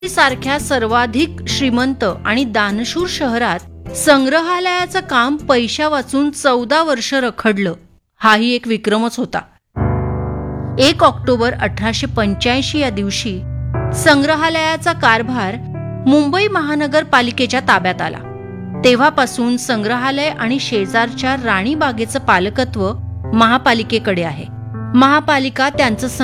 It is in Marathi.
सारख्या सर्वाधिक श्रीमंत आणि दानशूर शहरात संग्रहालयाचं काम पैशा वाचून 14 वर्ष रखडलं. हाही एक विक्रमच होता. 1 ऑक्टोबर 1885 या दिवशी संग्रहालयाचा कारभार मुंबई महानगरपालिकेच्या ताब्यात आला. तेव्हापासून संग्रहालय आणि शेजारच्या राणी बागेचं पालकत्व महापालिकेकडे आहे. महापालिका त्यांचं